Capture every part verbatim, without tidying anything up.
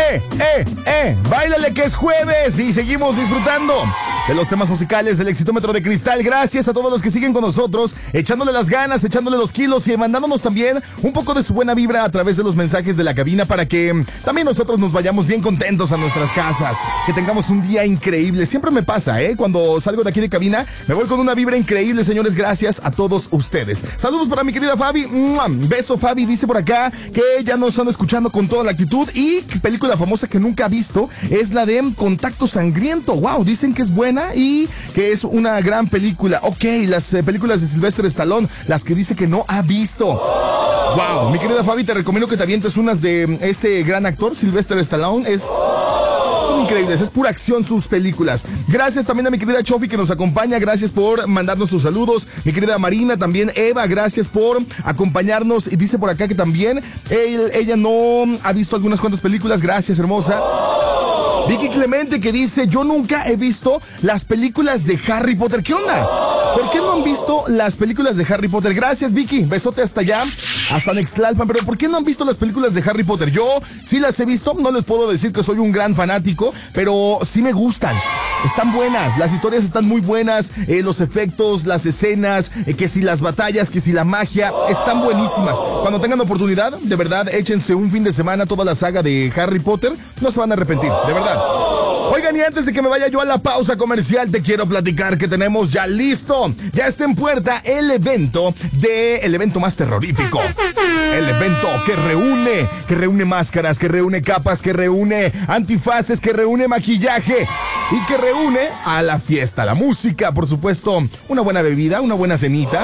¡Eh, eh, eh! ¡Báilale que es jueves! Y seguimos disfrutando de los temas musicales del Exitómetro de Cristal. Gracias a todos los que siguen con nosotros, echándole las ganas, echándole los kilos y mandándonos también un poco de su buena vibra a través de los mensajes de la cabina para que también nosotros nos vayamos bien contentos a nuestras casas, que tengamos un día increíble. Siempre me pasa, ¿eh? Cuando salgo de aquí de cabina, me voy con una vibra increíble, señores. Gracias a todos ustedes. Saludos para mi querida Fabi. ¡Mua! Beso, Fabi. Dice por acá que ya nos están escuchando con toda la actitud. Y película famosa que nunca ha visto es la de Contacto Sangriento. Wow, dicen que es buena y que es una gran película. Ok, las eh, películas de Sylvester Stallone, las que dice que no ha visto. Wow, mi querida Fabi, te recomiendo que te avientes unas de este gran actor, Sylvester Stallone. Es... Son increíbles, es pura acción sus películas. Gracias también a mi querida Chofi que nos acompaña, gracias por mandarnos tus saludos. Mi querida Marina, también Eva, gracias por acompañarnos. Y dice por acá que también él, ella no ha visto algunas cuantas películas. Gracias, hermosa. Vicky Clemente que dice, yo nunca he visto las películas de Harry Potter. ¿Qué onda? ¿Por qué no han visto las películas de Harry Potter? Gracias, Vicky. Besote hasta allá, hasta Nextlalpan. Pero ¿por qué no han visto las películas de Harry Potter? Yo sí las he visto. No les puedo decir que soy un gran fanático, pero sí me gustan. Están buenas, las historias están muy buenas, eh, los efectos, las escenas, eh, que si las batallas, que si la magia, están buenísimas. Cuando tengan oportunidad, de verdad, échense un fin de semana toda la saga de Harry Potter. No se van a arrepentir, de verdad. Oigan, y antes de que me vaya yo a la pausa comercial, te quiero platicar que tenemos ya listo, ya está en puerta el evento de, el evento más terrorífico. El evento que reúne, que reúne máscaras, que reúne capas, que reúne antifaces, que reúne maquillaje y que reúne a la fiesta, la música, por supuesto, una buena bebida, una buena cenita.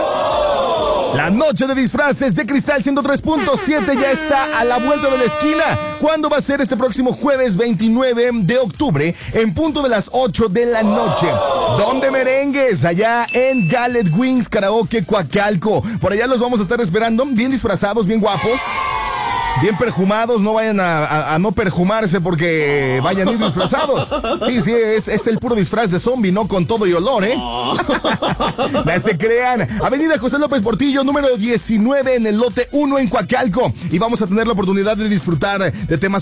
La noche de disfraces de Cristal ciento tres punto siete ya está a la vuelta de la esquina. ¿Cuándo va a ser? Este próximo jueves veintinueve de octubre, en punto de las ocho de la noche. ¿Dónde merengues? Allá en Gallet Wings Karaoke Coacalco. Por allá los vamos a estar esperando, bien disfrazados, bien guapos, bien perfumados. No vayan a, a, a no perfumarse porque vayan a ir disfrazados. Sí, sí, es, es el puro disfraz de zombie, no con todo y olor, ¿eh? No se crean. Avenida José López Portillo, número diecinueve, en el lote uno en Coacalco. Y vamos a tener la oportunidad de disfrutar de temas